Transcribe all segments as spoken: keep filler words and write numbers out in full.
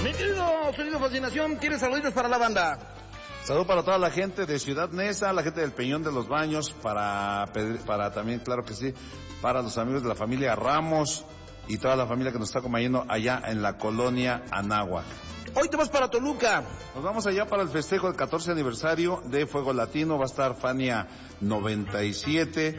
Mi querido Sonido Fascinación, ¿tienes saludos para la banda? Salud para toda la gente de Ciudad Neza, la gente del Peñón de los Baños, para, para también, claro que sí, para los amigos de la familia Ramos y toda la familia que nos está acompañando allá en la colonia Anáhuac. Hoy te vas para Toluca. Nos vamos allá para el festejo del catorce aniversario de Fuego Latino. Va a estar Fania noventa y siete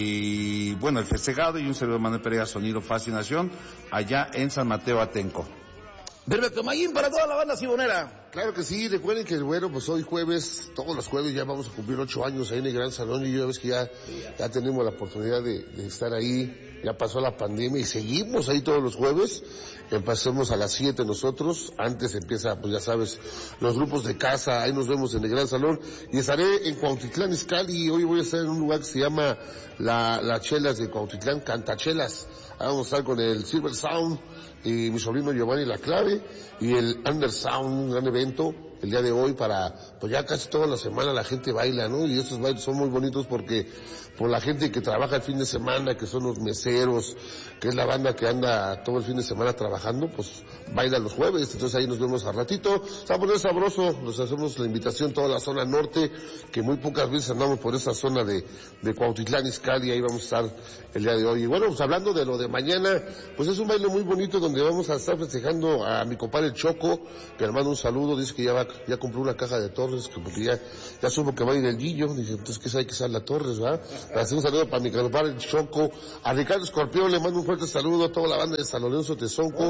y, bueno, el festejado y un servidor Manuel Pereira, Sonido Fascinación, allá en San Mateo Atenco. Perfecto, Mayín, para toda la banda sibonera. Claro que sí, recuerden que, bueno, pues hoy jueves, todos los jueves ya vamos a cumplir ocho años ahí en el Gran Salón y ya ves que ya, ya tenemos la oportunidad de, de estar ahí, ya pasó la pandemia y seguimos ahí todos los jueves, empecemos a las siete nosotros, antes empieza, pues ya sabes, los grupos de casa, ahí nos vemos en el Gran Salón y estaré en Cuautitlán Izcalli y hoy voy a estar en un lugar que se llama la, las Chelas de Cuautitlán, Cantachelas, ahí vamos a estar con el Silver Sound y mi sobrino Giovanni La Clave y el Undersound, un gran evento el día de hoy para, pues ya casi toda la semana la gente baila, ¿no? Y estos bailes son muy bonitos porque por la gente que trabaja el fin de semana, que son los meseros, que es la banda que anda todo el fin de semana trabajando, pues baila los jueves, entonces ahí nos vemos al ratito. Se va a poner sabroso, nos hacemos la invitación toda la zona norte, que muy pocas veces andamos por esa zona de, de Cuautitlán Izcalli, ahí vamos a estar el día de hoy. Y bueno, pues hablando de lo de mañana, pues es un baile muy bonito donde vamos a estar festejando a mi compadre Choco, que le mando un saludo, dice que ya va, ya compró una caja de Torres, que porque ya, ya supo que va a ir el Guillo, dice, entonces que hay que usar la Torres, ¿verdad? Hacer un saludo para mi compadre Choco, a Ricardo Escorpión le mando un fuerte saludo, a toda la banda de San Lorenzo Tezonco,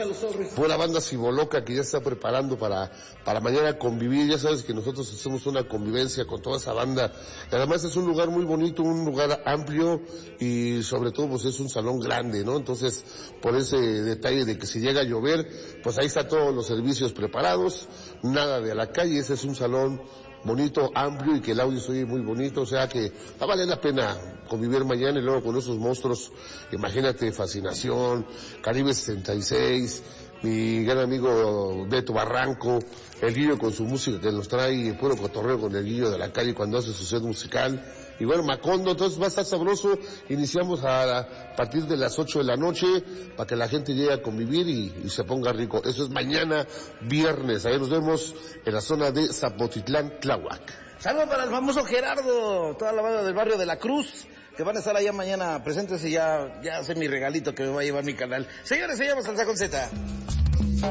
fue la banda Ciboloca que ya está preparando para, para mañana convivir, ya sabes que nosotros hacemos una convivencia con toda esa banda, y además es un lugar muy bonito, un lugar amplio, y sobre todo pues es un salón grande, ¿no? Entonces, por ese detalle de que si llega a llover, pues ahí está todos los servicios preparados, nada de a la calle, ese es un salón bonito, amplio y que el audio se oye muy bonito, o sea que va a valer la pena convivir mañana y luego con esos monstruos, imagínate, Fascinación, Caribe sesenta y seis, mi gran amigo Beto Barranco, el Guillo con su música que nos trae, puro cotorreo con el Guillo de la calle cuando hace su set musical, y bueno, Macondo, entonces va a estar sabroso, iniciamos a, a partir de las ocho de la noche, para que la gente llegue a convivir y, y se ponga rico, eso es mañana, viernes, ahí nos vemos en la zona de Zapotitlán, Tláhuac. Saludos para el famoso Gerardo, toda la banda del barrio de la Cruz, que van a estar allá mañana presentes y ya, ya sé mi regalito que me va a llevar mi canal. Señores, se llama Salsa con Z.